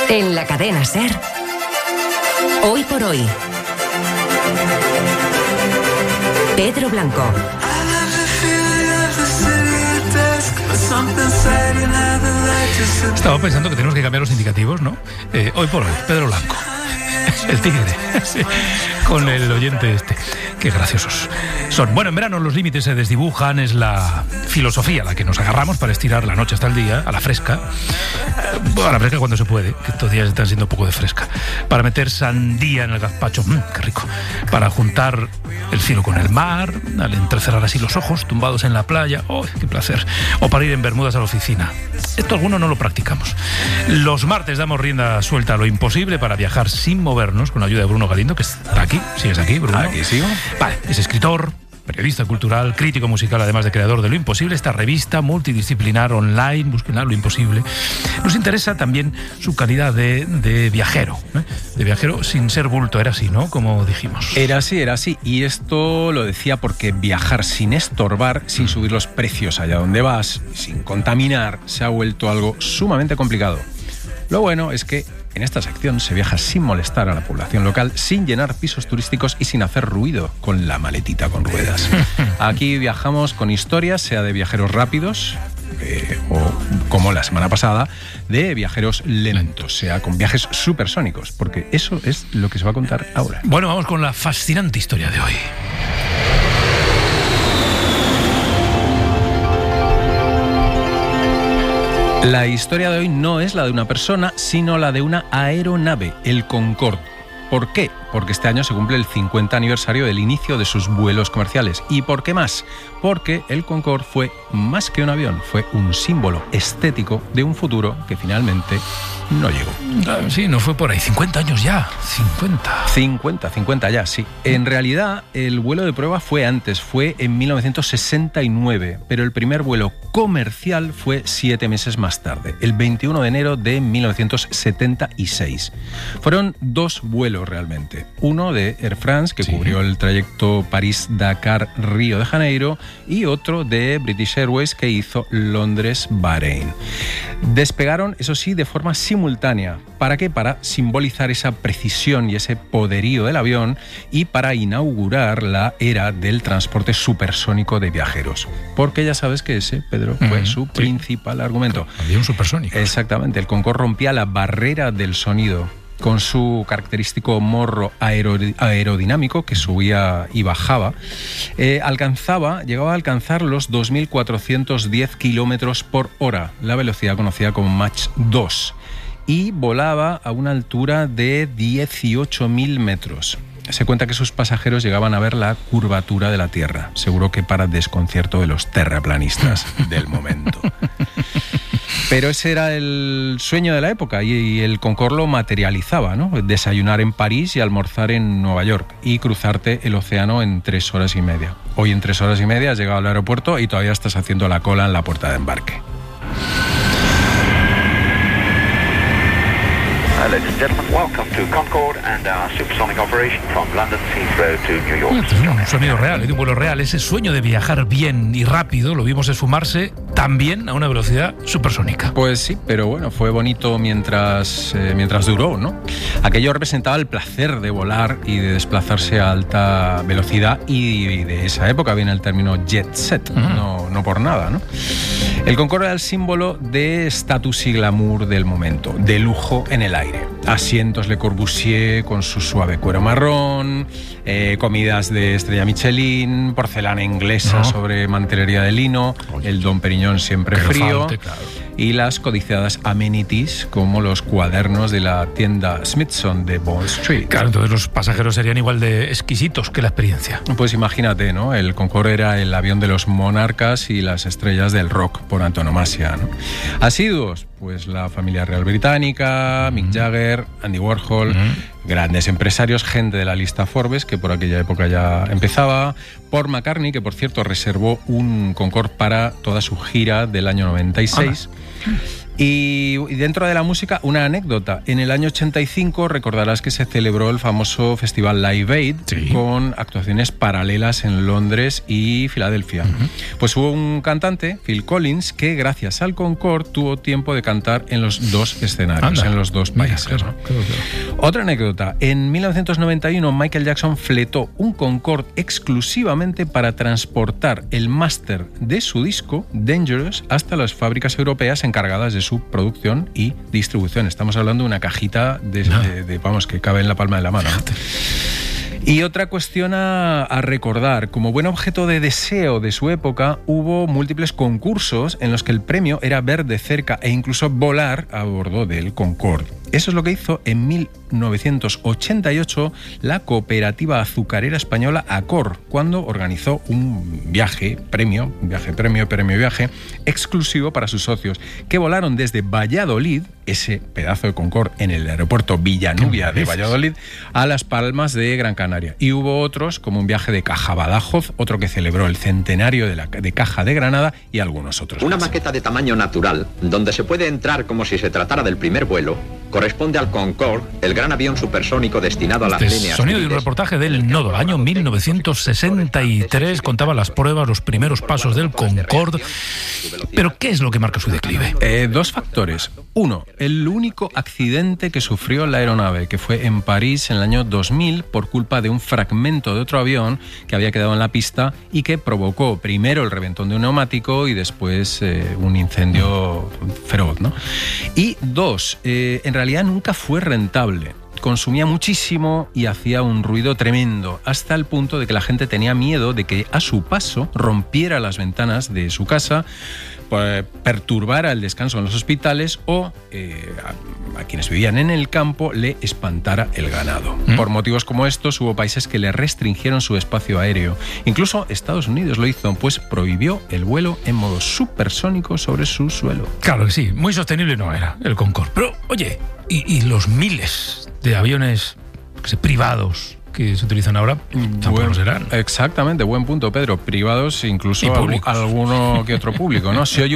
En la cadena SER, Hoy por Hoy, Pedro Blanco. Estaba pensando que tenemos que cambiar los indicativos, ¿no? Hoy por Hoy, Pedro Blanco. El tigre, sí, con el oyente este. Qué graciosos son. Bueno, en verano los límites se desdibujan, es la filosofía a la que nos agarramos para estirar la noche hasta el día, a la fresca. Bueno, a la fresca cuando se puede, que estos días están siendo un poco de fresca. Para meter sandía en el gazpacho, qué rico. Para juntar el cielo con el mar, al entrecerrar así los ojos, tumbados en la playa, ¡oh, qué placer! O para ir en bermudas a la oficina. Esto algunos no lo practicamos. Los martes damos rienda suelta a lo imposible para viajar sin movernos, con la ayuda de Bruno Galindo, que está aquí. ¿Sigues aquí, Bruno? Aquí sigo. Vale, es escritor, periodista cultural, crítico musical, además de creador de Lo Imposible, esta revista multidisciplinar online, búsquenla, Lo Imposible. Nos interesa también su calidad de viajero, ¿eh? De viajero sin ser bulto, era así, ¿no? Como dijimos. Era así. Y esto lo decía porque viajar sin estorbar, sin subir los precios allá donde vas, sin contaminar, se ha vuelto algo sumamente complicado. Lo bueno es que en esta sección se viaja sin molestar a la población local, sin llenar pisos turísticos y sin hacer ruido con la maletita con ruedas. Aquí viajamos con historias, sea de viajeros rápidos, o como la semana pasada, de viajeros lentos, sea con viajes supersónicos, porque eso es lo que se va a contar ahora. Bueno, vamos con la fascinante historia de hoy. La historia de hoy no es la de una persona, sino la de una aeronave, el Concorde. ¿Por qué? Porque este año se cumple el 50 aniversario del inicio de sus vuelos comerciales. ¿Y por qué más? Porque el Concorde fue más que un avión, fue un símbolo estético de un futuro que finalmente no llegó. Sí, no fue por ahí. 50 años ya. 50 ya, sí. En realidad, el vuelo de prueba fue antes, fue en 1969, pero el primer vuelo comercial fue 7 meses más tarde, el 21 de enero de 1976. Fueron 2 vuelos realmente. Uno de Air France, que cubrió el trayecto París-Dakar-Río de Janeiro, y otro de British Airways, que hizo Londres-Bahrein. Despegaron, eso sí, de forma simultánea. ¿Para qué? Para simbolizar esa precisión y ese poderío del avión y para inaugurar la era del transporte supersónico de viajeros. Porque ya sabes que ese, Pedro, fue su principal argumento. Avión supersónico. Exactamente. El Concorde rompía la barrera del sonido con su característico morro aerodinámico que subía y bajaba. Llegaba a alcanzar los 2.410 kilómetros por hora, la velocidad conocida como Mach 2, y volaba a una altura de 18.000 metros. Se cuenta que sus pasajeros llegaban a ver la curvatura de la Tierra, seguro que para desconcierto de los terraplanistas del momento. Pero ese era el sueño de la época y el Concorde lo materializaba, ¿no? Desayunar en París y almorzar en Nueva York y cruzarte el océano en 3 horas y media. Hoy en 3 horas y media has llegado al aeropuerto y todavía estás haciendo la cola en la puerta de embarque. Ladies and gentlemen, welcome to Concorde and our supersonic operation from London Heathrow to New York. Un sonido real, de un vuelo real. Ese sueño de viajar bien y rápido lo vimos esfumarse también a una velocidad supersónica. Pues sí, pero bueno, fue bonito mientras duró, ¿no? Aquello representaba el placer de volar y de desplazarse a alta velocidad, y de esa época viene el término jet set, no por nada, ¿no? El Concorde era el símbolo de estatus y glamour del momento, de lujo en el aire. Asientos Le Corbusier con su suave cuero marrón, comidas de estrella Michelin, porcelana inglesa sobre mantelería de lino, el Dom Perignon siempre frío, y las codiciadas amenities como los cuadernos de la tienda Smithson de Bond Street. Claro, entonces los pasajeros serían igual de exquisitos que la experiencia. Pues imagínate, ¿no? El Concorde era el avión de los monarcas y las estrellas del rock por antonomasia, ¿no? Asiduos, pues la familia real británica, Mick Jagger, Andy Warhol, grandes empresarios, gente de la lista Forbes, que por aquella época ya empezaba, Paul McCartney, que por cierto reservó un Concorde para toda su gira del año 96, Y dentro de la música, una anécdota. En el año 85 recordarás que se celebró el famoso festival Live Aid, sí, con actuaciones paralelas en Londres y Filadelfia. Pues hubo un cantante, Phil Collins, que gracias al Concorde tuvo tiempo de cantar en los dos escenarios, en los dos países. Mira, claro. Otra anécdota. En 1991 Michael Jackson fletó un Concorde exclusivamente para transportar el máster de su disco Dangerous hasta las fábricas europeas encargadas de su producción y distribución. Estamos hablando de una cajita vamos, que cabe en la palma de la mano. Y otra cuestión a recordar. Como buen objeto de deseo de su época, hubo múltiples concursos en los que el premio era ver de cerca e incluso volar a bordo del Concorde. Eso es lo que hizo en 1988 la cooperativa azucarera española Acor, cuando organizó un viaje exclusivo para sus socios, que volaron desde Valladolid, ese pedazo de Concorde en el aeropuerto Villanubia de Valladolid, a Las Palmas de Gran Canaria. Y hubo otros, como un viaje de Caja Badajoz, otro que celebró el centenario de Caja de Granada y algunos otros. Una maqueta de tamaño natural, donde se puede entrar como si se tratara del primer vuelo, corresponde al Concorde, el gran avión supersónico destinado a las líneas. Sonido de un reportaje del Nodo, año 1963, contaba las pruebas, los primeros pasos del Concorde. Pero ¿qué es lo que marca su declive? Dos factores. Uno, el único accidente que sufrió la aeronave, que fue en París en el año 2000 por culpa de un fragmento de otro avión que había quedado en la pista y que provocó primero el reventón de un neumático y después un incendio feroz, ¿no? Y dos, en realidad nunca fue rentable. Consumía muchísimo y hacía un ruido tremendo, hasta el punto de que la gente tenía miedo de que a su paso rompiera las ventanas de su casa, perturbara el descanso en los hospitales o a quienes vivían en el campo le espantara el ganado. Por motivos como estos hubo países que le restringieron su espacio aéreo. Incluso Estados Unidos lo hizo, pues prohibió el vuelo en modo supersónico sobre su suelo. Claro que sí, muy sostenible no era el Concorde. Pero, oye, ¿y los miles de aviones privados que se utilizan ahora tampoco serán? Exactamente, buen punto, Pedro. Privados, incluso alguno que otro público, ¿no? Se oye